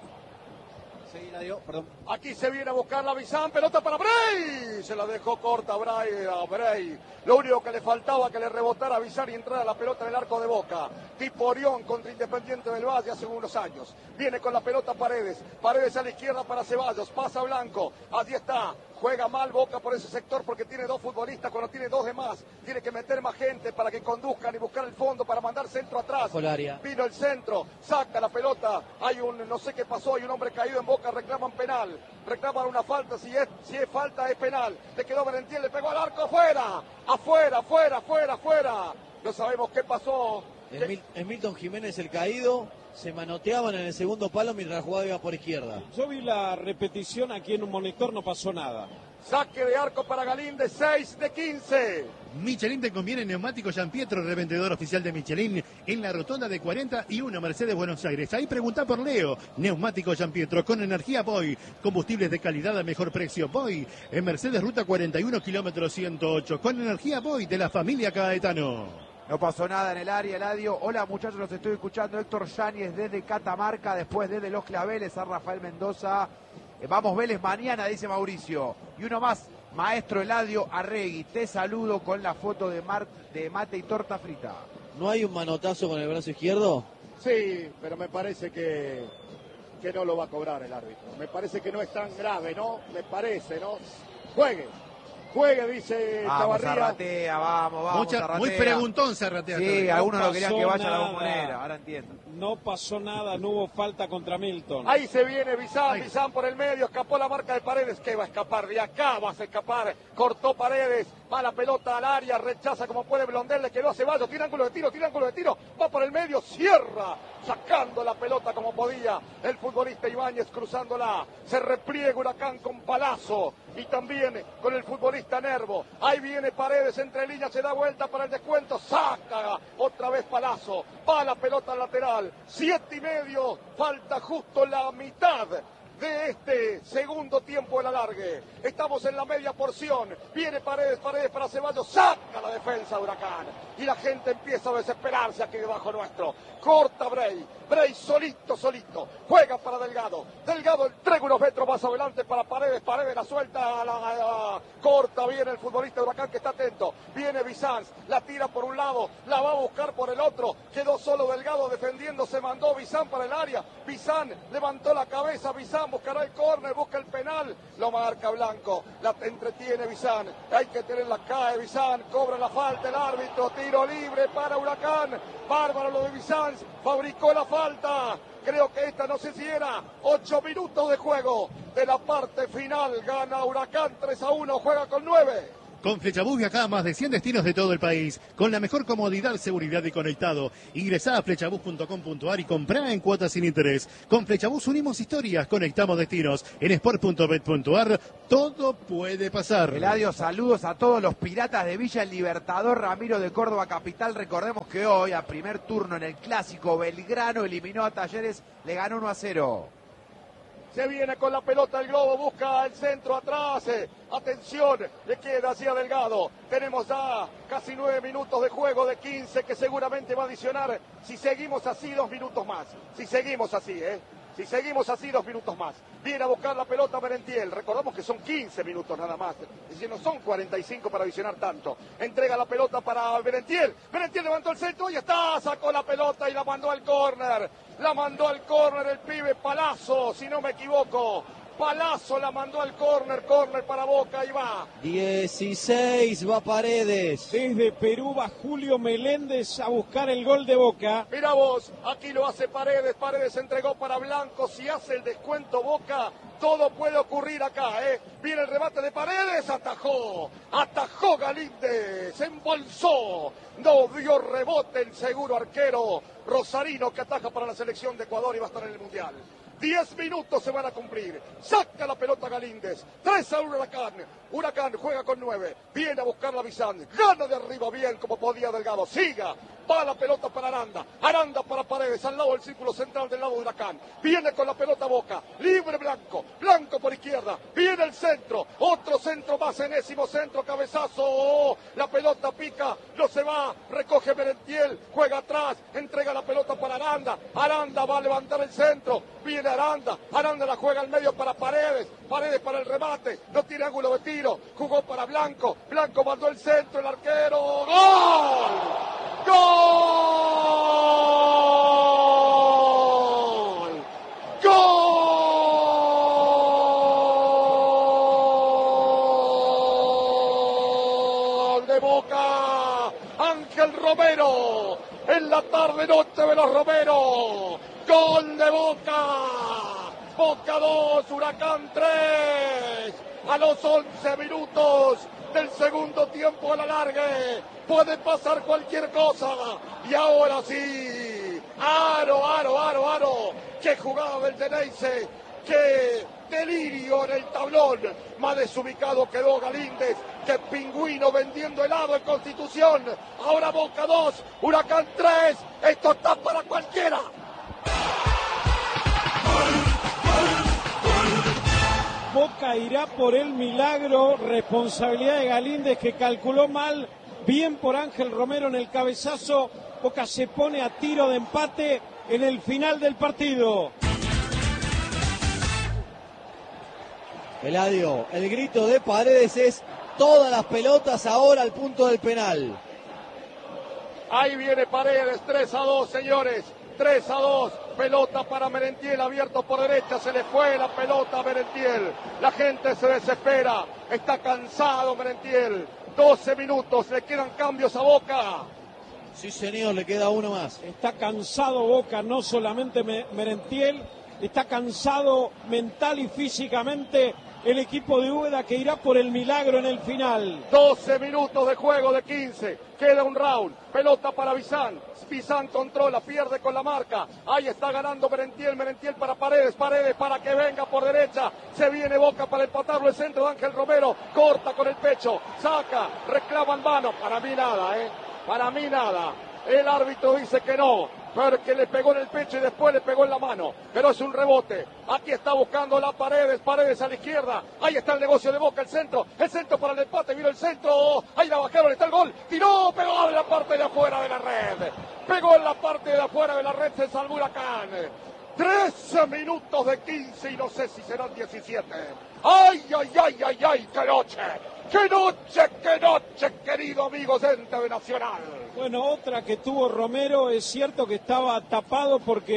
Sí, la dio, perdón. Aquí se viene a buscar la Bizán, pelota para Bray. Se la dejó corta Bray, a Bray. Lo único que le faltaba que le rebotara a Bizán y entrara la pelota en el arco de Boca. Tipo Orión contra Independiente del Valle hace unos años. Viene con la pelota Paredes. Paredes a la izquierda para Ceballos. Pasa Blanco. Allí está. Juega mal Boca por ese sector porque tiene dos futbolistas. Cuando tiene dos de más, tiene que meter más gente para que conduzcan y buscar el fondo para mandar centro atrás. Vino el centro, saca la pelota. Hay un, no sé qué pasó, hay un hombre caído en Boca, reclaman penal. Reclaman una falta, si es, si es falta es penal. Le quedó Valentín, le pegó al arco, afuera, afuera, afuera, afuera, afuera. No sabemos qué pasó. En, Mil, en Milton Jiménez el caído, se manoteaban en el segundo palo mientras la jugada iba por izquierda. Yo vi la repetición aquí en un monitor, no pasó nada. Saque de arco para Galíndez, seis de quince. Michelin te conviene neumático Gian Pietro, revendedor oficial de Michelin, en la rotonda de cuarenta y uno Mercedes Buenos Aires. Ahí pregunta por Leo. Neumático Gian Pietro con energía Boy. Combustibles de calidad a mejor precio Boy. En Mercedes Ruta cuarenta y uno kilómetros ciento ocho. Con energía Boy de la familia Caetano. No pasó nada en el área, Eladio. Hola muchachos, los estoy escuchando. Héctor Yáñez desde Catamarca, después desde Los Claveles a Rafael Mendoza. Eh, vamos Vélez mañana, dice Mauricio. Y uno más, maestro Eladio Arregui. Te saludo con la foto de, Mar de mate y torta frita. ¿No hay un manotazo con el brazo izquierdo? Sí, pero me parece que, que no lo va a cobrar el árbitro. Me parece que no es tan grave, ¿no? Me parece, ¿no? Juegue. Juegue, dice Vamos, Chavarría. Zarratea, vamos, vamos, Mucha, Zarratea. muy preguntón Zarratea. Sí, No algunos lo querían que pasó vaya a la nada. bombonera, ahora entiendo. No pasó nada, no hubo falta contra Milton. Ahí se viene Bizán, Bizán por el medio, escapó la marca de Paredes, que va a escapar, de acá vas a escapar, cortó Paredes, va la pelota al área, rechaza como puede Blondel, le quedó a Ceballos, tira ángulo de tiro, tira ángulo de tiro, va por el medio, cierra, sacando la pelota como podía, el futbolista Ibáñez cruzándola, se repliega Huracán con Palazzo, y también con el futbolista Nervo, ahí viene Paredes entre líneas, se da vuelta para el descuento, saca otra vez Palazzo, va la pelota al lateral, siete y medio, falta justo la mitad de este segundo tiempo del alargue. Estamos en la media porción. Viene Paredes, Paredes para Ceballos. Saca la defensa de Huracán. Y la gente empieza a desesperarse aquí debajo nuestro. Corta Bray. Bray solito, solito. Juega para Delgado. Delgado entrega unos metros más adelante para Paredes. Paredes la suelta. La, la, la, corta bien el futbolista de Huracán que está atento. Viene Bizanz. La tira por un lado. La va a buscar por el otro. Quedó solo Delgado defendiendo. Se mandó Bizán para el área. Bizán levantó la cabeza. Bizán Bizán buscará el córner, busca el penal, lo marca Blanco, la entretiene Bizán, hay que tenerla, cae Bizán, cobra la falta el árbitro, tiro libre para Huracán, bárbaro lo de Bizán, fabricó la falta, creo que esta no sé si era, ocho minutos de juego de la parte final, gana Huracán tres a uno, juega con nueve. Con Flechabús viaja a más de cien destinos de todo el país, con la mejor comodidad, seguridad y conectado. Ingresá a flechabús punto com punto ar y comprá en cuotas sin interés. Con Flechabús unimos historias, conectamos destinos. En sport punto bet punto ar todo puede pasar. Eladio, saludos a todos los piratas de Villa El Libertador, Ramiro de Córdoba Capital. Recordemos que hoy, a primer turno en el Clásico, Belgrano eliminó a Talleres, le ganó uno a cero. Se viene con la pelota el Globo, busca el centro atrás, eh. Atención, le queda hacia Delgado. Tenemos ya casi nueve minutos de juego de quince que seguramente va a adicionar, si seguimos así, dos minutos más. Si seguimos así, ¿eh? Si seguimos así, dos minutos más. Viene a buscar la pelota Merentiel. Recordamos que son quince minutos nada más. Es decir, no son cuarenta y cinco para adicionar tanto. Entrega la pelota para Merentiel. Merentiel levantó el centro y está. Sacó la pelota y la mandó al córner. La mandó al córner el pibe Palazzo, si no me equivoco. Palazzo la mandó al córner, córner para Boca, y va. dieciséis va Paredes. Desde Perú va Julio Meléndez a buscar el gol de Boca. Mira vos, aquí lo hace Paredes, Paredes entregó para Blanco, si hace el descuento Boca, todo puede ocurrir acá, ¿eh? Viene el remate de Paredes, atajó, atajó Galíndez, se embolsó, no dio rebote el seguro arquero rosarino que ataja para la selección de Ecuador y va a estar en el Mundial. Diez minutos se van a cumplir. Saca la pelota Galíndez. Tres a Huracán. Huracán juega con nueve. Viene a buscar la Bizán. Gana de arriba bien como podía Delgado. Siga. Va la pelota para Aranda. Aranda para Paredes. Al lado del círculo central del lado de Huracán. Viene con la pelota Boca. Libre Blanco. Blanco por izquierda. Viene el centro. Otro centro más. Enésimo centro. Cabezazo. Oh, la pelota pica. No se va. Recoge Merentiel. Juega atrás. Entrega la pelota para Aranda. Aranda va a levantar el centro. Viene Aranda. Aranda la juega al medio para Paredes. Paredes para el remate. No tiene ángulo de tiro. Jugó para Blanco. Blanco mandó el centro. El arquero. ¡Gol! ¡Gol! ¡Gol de Boca! Ángel Romero. En la tarde noche de los Romero. Gol de Boca. Boca dos, Huracán tres. A los once minutos del segundo tiempo a la largue. Puede pasar cualquier cosa. Y ahora sí. Aro, aro, aro, aro. Qué jugada del Geneise. Qué delirio en el tablón. Más desubicado quedó Galíndez. Que Pingüino vendiendo helado en Constitución. Ahora Boca dos, Huracán tres. Esto está para cualquiera. Boca irá por el milagro, responsabilidad de Galíndez que calculó mal, bien por Ángel Romero en el cabezazo. Boca se pone a tiro de empate en el final del partido. Eladio, el grito de Paredes es todas las pelotas ahora al punto del penal. Ahí viene Paredes, tres a dos, señores. tres a dos, pelota para Merentiel, abierto por derecha, se le fue la pelota a Merentiel. La gente se desespera, está cansado Merentiel. doce minutos, le quedan cambios a Boca. Sí, señor, le queda uno más. Está cansado Boca, no solamente Merentiel, está cansado mental y físicamente el equipo de Úbeda que irá por el milagro en el final. doce minutos de juego de quince, queda un round, pelota para Bizán, Bizán controla, pierde con la marca, ahí está ganando Merentiel, Merentiel para Paredes, Paredes para que venga por derecha, se viene Boca para empatarlo, el centro de Ángel Romero, corta con el pecho, saca, reclama en mano, para mí nada, eh, para mí nada, el árbitro dice que no, porque le pegó en el pecho y después le pegó en la mano, pero es un rebote. Aquí está buscando la Paredes, Paredes a la izquierda, ahí está el negocio de Boca, el centro, el centro para el empate, vino el centro, ahí la bajaron, está el gol, tiró, pegó en la parte de afuera de la red, pegó en la parte de afuera de la red, se salvó Huracán. trece minutos de quince y no sé si serán diecisiete. ¡Ay, ay, ay, ay, ay! ¡Qué noche! ¡Qué noche, qué noche, querido amigo de Nacional! Bueno, otra que tuvo Romero, es cierto que estaba tapado porque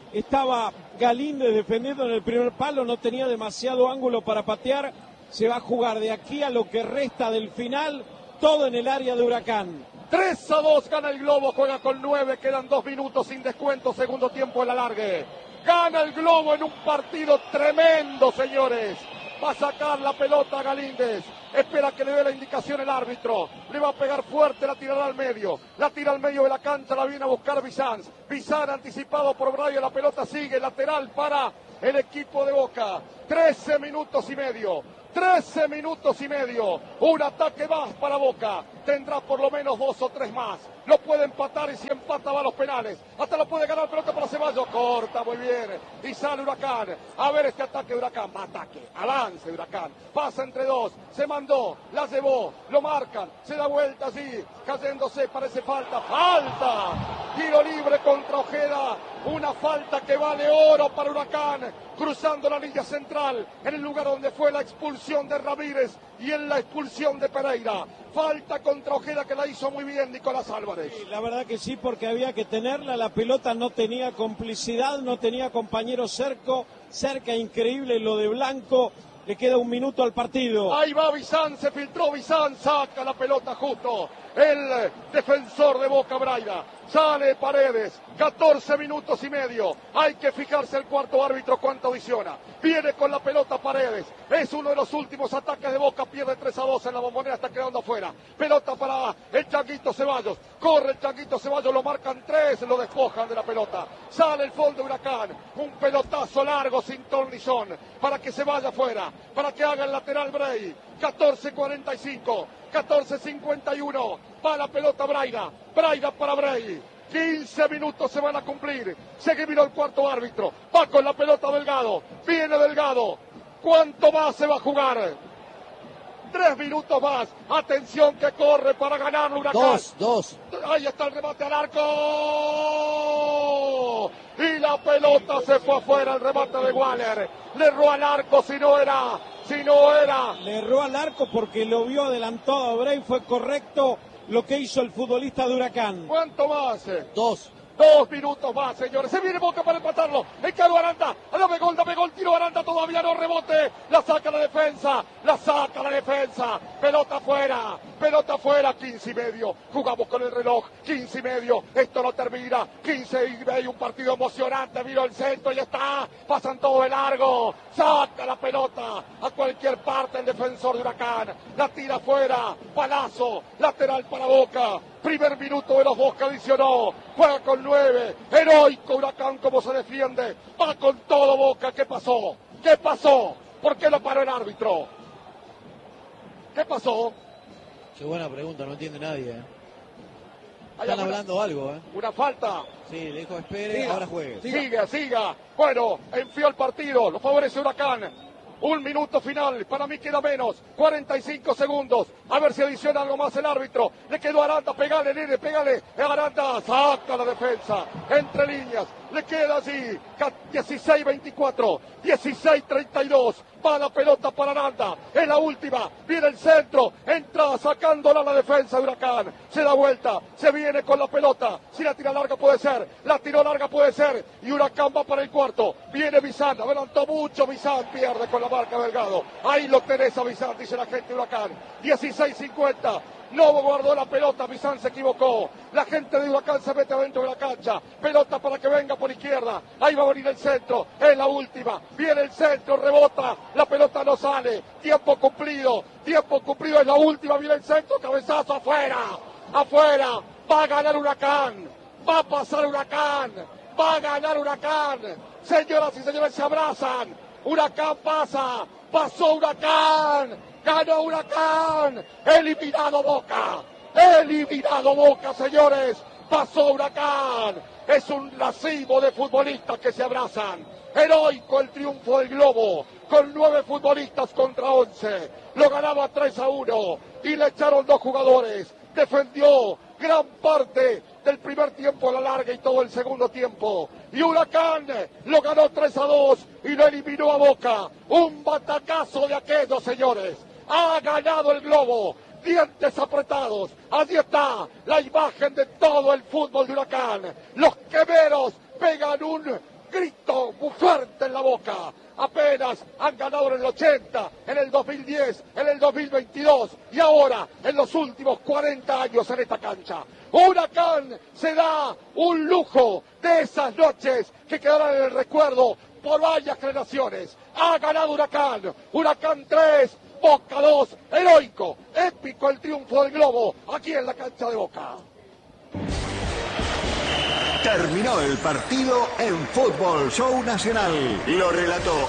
estaba Galíndez defendiendo en el primer palo, no tenía demasiado ángulo para patear. Se va a jugar de aquí a lo que resta del final, todo en el área de Huracán. tres a dos gana el Globo, juega con nueve, quedan dos minutos sin descuento, segundo tiempo el alargue. Gana el Globo en un partido tremendo, señores. Va a sacar la pelota a Galíndez. Espera que le dé la indicación el árbitro. Le va a pegar fuerte, la tirará al medio. La tira al medio de la cancha, la viene a buscar Bizán. Bizán anticipado por Braille, la pelota sigue, lateral para el equipo de Boca. trece minutos y medio. trece minutos y medio. Un ataque más para Boca. Tendrá por lo menos dos o tres más. Lo puede empatar y si empata va a los penales. Hasta lo puede ganar pelota para Ceballos. Corta muy bien. Y sale Huracán. A ver este ataque de Huracán. Va ataque. Avance Huracán. Pasa entre dos. Se mandó. La llevó. Lo marcan. Se da vuelta así. Cayéndose. Parece falta. Falta. Tiro libre contra Ojeda. Una falta que vale oro para Huracán. Cruzando la línea central. En el lugar donde fue la expulsión de Ramírez. Y en la expulsión de Pereira. Falta contra Ojeda que la hizo muy bien Nicolás Álvarez. Sí, la verdad que sí, porque había que tenerla. La pelota no tenía complicidad, no tenía compañero cerco, cerca, increíble lo de Blanco. Le queda un minuto al partido. Ahí va Bizán, se filtró Bizán, saca la pelota justo. El defensor de Boca, Braida. Sale Paredes, catorce minutos y medio. Hay que fijarse el cuarto árbitro cuánto visiona. Viene con la pelota Paredes. Es uno de los últimos ataques de Boca. Pierde tres a dos en la Bombonera, está quedando afuera. Pelota para el Changuito Ceballos. Corre el Changuito Ceballos, lo marcan tres, lo despojan de la pelota. Sale el fondo de Huracán. Un pelotazo largo sin tornillón para que se vaya afuera. Para que haga el lateral Bray. catorce cuarenta y cinco. catorce cincuenta y uno. Va la pelota Braida. Braida para Bray. quince minutos se van a cumplir. Se que vino el cuarto árbitro. Va con la pelota Delgado. Viene Delgado. ¿Cuánto más se va a jugar? Tres minutos más. Atención que corre para ganar Huracán. Dos, dos. Ahí está el remate al arco. Y la pelota se fue afuera. El remate de Waller. Le erró al arco si no era. Si no era. Le erró al arco porque lo vio adelantado a Bray. Fue correcto lo que hizo el futbolista de Huracán. ¿Cuánto más? Dos. Dos minutos más, señores. Se viene Boca para empatarlo. El Calo Aranda. Dame gol, dame gol. Tiro Aranda. Todavía no rebote. La saca la defensa. La saca la defensa. Pelota afuera. Pelota afuera. quince y medio. Jugamos con el reloj. quince y medio. Esto no termina. quince y medio. Un partido emocionante. Vino el centro y está. Pasan todo de largo. Saca la pelota a cualquier parte el defensor de Huracán. La tira afuera. Palazo. Lateral para Boca. Primer minuto de los Boca adicionó. Juega con nueve. Heroico Huracán como se defiende. Va con todo Boca. ¿Qué pasó? ¿Qué pasó? ¿Por qué lo paró el árbitro? ¿Qué pasó? Qué buena pregunta, no entiende nadie. ¿eh? Hay Están alguna- hablando algo, ¿eh? Una falta. Sí, le dijo espere, Siga. ahora juegue. Siga, siga. Bueno, enfrió el partido. Lo favorece Huracán. Un minuto final, para mí queda menos, cuarenta y cinco segundos, a ver si adiciona algo más el árbitro, le quedó a Aranda, pegale, nene, pegale, Aranda, saca la defensa, entre líneas, le queda allí, dieciséis veinticuatro, dieciséis treinta y dos, va la pelota para Aranda, es la última, viene el centro, entra sacándola la defensa de Huracán, se da vuelta, se viene con la pelota, si la tira larga puede ser, la tiró larga puede ser, y Huracán va para el cuarto, viene Bizán, adelantó mucho Bizán, pierde con la marca Delgado, ahí lo tenés a Bizán, dice la gente de Huracán, dieciséis cincuenta, Lobo guardó la pelota, Bizán se equivocó, la gente de Huracán se mete adentro de la cancha, pelota para que venga por izquierda, ahí va a venir el centro, es la última, viene el centro, rebota, la pelota no sale, tiempo cumplido, tiempo cumplido, es la última, viene el centro, cabezazo afuera, afuera, va a ganar Huracán, va a pasar Huracán, va a ganar Huracán, señoras y señores se abrazan, Huracán pasa, pasó Huracán, ganó Huracán, eliminado Boca, eliminado Boca, señores, pasó Huracán, es un racimo de futbolistas que se abrazan, heroico el triunfo del Globo, con nueve futbolistas contra once, lo ganaba tres a uno y le echaron dos jugadores, defendió gran parte del primer tiempo a la larga y todo el segundo tiempo. Y Huracán lo ganó tres a dos y lo eliminó a Boca. Un batacazo de aquellos, señores. Ha ganado el Globo. Dientes apretados. Allí está la imagen de todo el fútbol de Huracán. Los quemeros pegan un grito muy fuerte en la boca. Apenas han ganado en el ochenta, en el dos mil diez, en el dos mil veintidós y ahora en los últimos cuarenta años en esta cancha. Huracán se da un lujo de esas noches que quedarán en el recuerdo por varias generaciones. Ha ganado Huracán, Huracán tres, Boca dos, heroico, épico el triunfo del Globo aquí en la cancha de Boca. Terminó el partido en Fútbol Show Nacional. Lo relató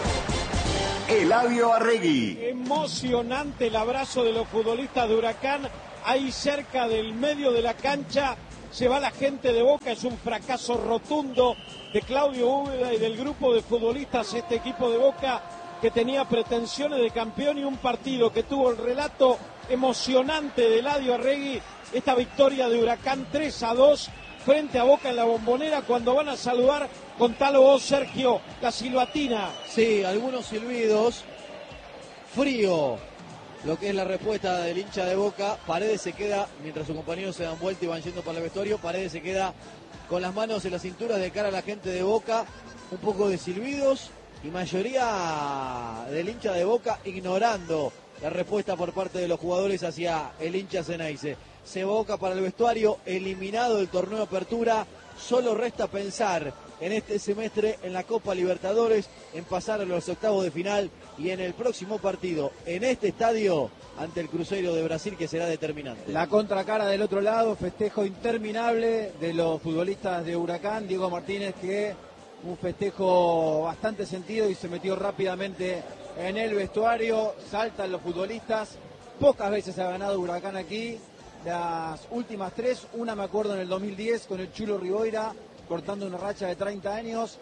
Eladio Arregui. Emocionante el abrazo de los futbolistas de Huracán. Ahí cerca del medio de la cancha se va la gente de Boca. Es un fracaso rotundo de Claudio Úbeda y del grupo de futbolistas. Este equipo de Boca que tenía pretensiones de campeón y un partido que tuvo el relato emocionante de Eladio Arregui. Esta victoria de Huracán tres a dos. Frente a Boca en la Bombonera, cuando van a saludar, contalo vos, Sergio, la silbatina. Sí, algunos silbidos, frío, lo que es la respuesta del hincha de Boca. Paredes se queda, mientras sus compañeros se dan vuelta y van yendo para el vestuario, Paredes se queda con las manos en la cintura de cara a la gente de Boca, un poco de silbidos y mayoría del hincha de Boca ignorando la respuesta por parte de los jugadores hacia el hincha Ceneice. Se Boca para el vestuario, eliminado del torneo de apertura. Solo resta pensar en este semestre en la Copa Libertadores, en pasar a los octavos de final y en el próximo partido en este estadio ante el Cruzeiro de Brasil, que será determinante. La contracara del otro lado, festejo interminable de los futbolistas de Huracán. Diego Martínez, que un festejo bastante sentido y se metió rápidamente en el vestuario. Saltan los futbolistas. Pocas veces ha ganado Huracán aquí. Las últimas tres, una me acuerdo en el dos mil diez con el Chulo Riboira, cortando una racha de treinta años.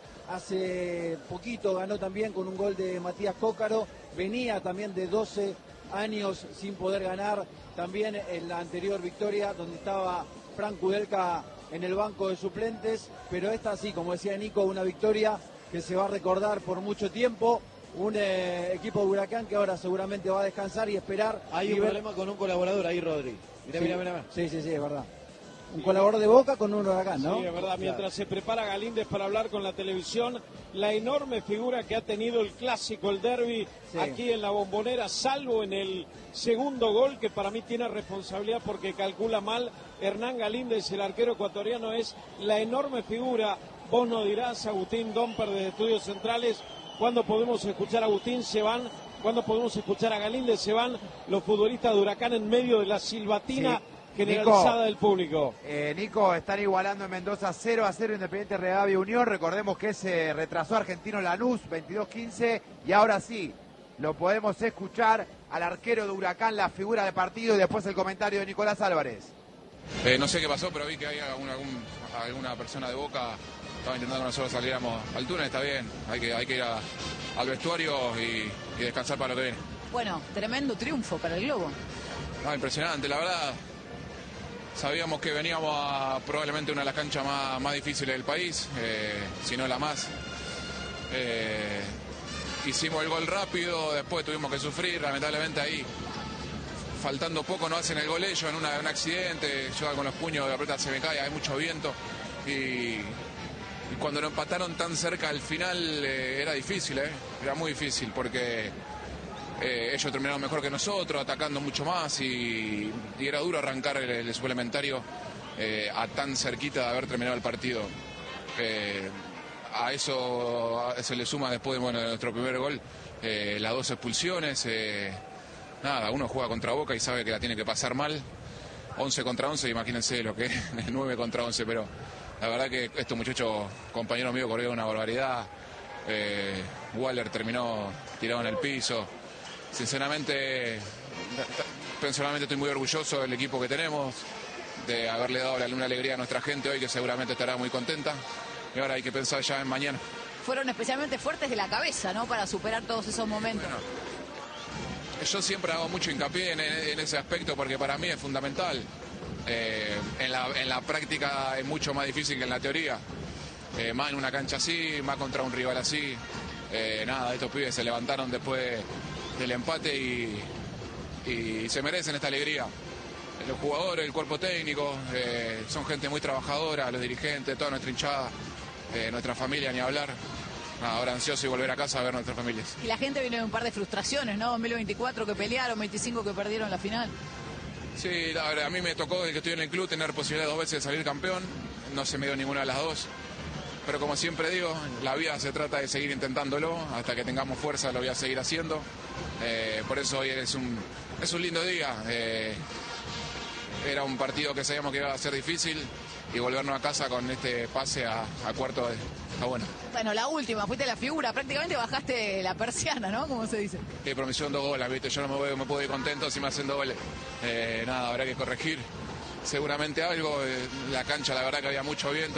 Hace poquito ganó también con un gol de Matías Cócaro. Venía también de doce años sin poder ganar. También en la anterior victoria, donde estaba Frank Kudelka en el banco de suplentes. Pero esta sí, como decía Nico, una victoria que se va a recordar por mucho tiempo. Un eh, equipo de Huracán que ahora seguramente va a descansar y esperar. Hay un ver... problema con un colaborador ahí, Rodri. Mirá, sí, mirá, mirá. Sí, sí, sí, es verdad. Un colaborador de Boca con un Huracán, ¿no? Sí, es verdad. Mientras claro. se prepara Galíndez para hablar con la televisión, la enorme figura que ha tenido el clásico, el derbi, sí. aquí en la Bombonera, salvo en el segundo gol, que para mí tiene responsabilidad porque calcula mal. Hernán Galíndez, el arquero ecuatoriano, es la enorme figura. Vos nos dirás, Agustín Domper, de Estudios Centrales, ¿cuándo podemos escuchar a Agustín? Se van. ¿Cuándo podemos escuchar a Galíndez? Se van los futbolistas de Huracán en medio de la silbatina sí. generalizada Nico, del público. Eh, Nico, están igualando en Mendoza cero a cero Independiente Rivadavia Unión. Recordemos que se retrasó Argentino Lanús veintidós quince y ahora sí lo podemos escuchar al arquero de Huracán, la figura de partido, y después el comentario de Nicolás Álvarez. Eh, no sé qué pasó, pero vi que había alguna, algún, alguna persona de Boca estaba intentando que nosotros saliéramos al túnel. Está bien, hay que, hay que ir a, al vestuario y, y descansar para lo que viene. Bueno, tremendo triunfo para el Globo. No, impresionante, la verdad. Sabíamos que veníamos a probablemente una de las canchas más, más difíciles del país, eh, si no la más. Eh, hicimos el gol rápido, después tuvimos que sufrir, lamentablemente ahí, faltando poco, no hacen el gol ellos en una, un accidente. Yo con los puños de la pelota se me cae, hay mucho viento. Y, y cuando lo empataron tan cerca al final eh, era difícil, eh, era muy difícil porque eh, ellos terminaron mejor que nosotros, atacando mucho más y, y era duro arrancar el, el suplementario eh, a tan cerquita de haber terminado el partido. Eh, a eso se le suma después bueno, de nuestro primer gol eh, las dos expulsiones. Eh, nada, uno juega contra Boca y sabe que la tiene que pasar mal. once contra once, imagínense lo que es nueve contra once, pero la verdad que estos muchachos, compañeros míos, corrieron una barbaridad. Eh, Waller terminó tirado en el piso. Sinceramente, personalmente estoy muy orgulloso del equipo que tenemos, de haberle dado una alegría a nuestra gente hoy, que seguramente estará muy contenta. Y ahora hay que pensar ya en mañana. Fueron especialmente fuertes de la cabeza, ¿no? Para superar todos esos momentos. Bueno, yo siempre hago mucho hincapié en, en ese aspecto porque para mí es fundamental. Eh, en, la, en la práctica es mucho más difícil que en la teoría. Eh, más en una cancha así, más contra un rival así. Eh, nada, estos pibes se levantaron después del empate y, y se merecen esta alegría. Los jugadores, el cuerpo técnico, eh, son gente muy trabajadora, los dirigentes, toda nuestra hinchada. eh, nuestra familia ni hablar. Ahora ansioso y volver a casa a ver nuestras familias. Y la gente viene de un par de frustraciones, ¿no? dos mil veinticuatro que pelearon, veinticinco que perdieron la final. Sí, la verdad, a mí me tocó desde que estoy en el club tener posibilidad dos veces de salir campeón. No se me dio ninguna de las dos. Pero como siempre digo, la vida se trata de seguir intentándolo. Hasta que tengamos fuerza lo voy a seguir haciendo. Eh, por eso hoy es un, es un lindo día. Eh, era un partido que sabíamos que iba a ser difícil. Y volvernos a casa con este pase a, a cuarto de, está bueno. Bueno, la última, fuiste la figura, prácticamente bajaste la persiana, ¿no? Como se dice. Sí, pero me hicieron dos goles, ¿viste? Yo no me, voy, me puedo ir contento si me hacen dos goles. Eh, nada, habrá que corregir seguramente algo. Eh, la cancha, la verdad que había mucho viento.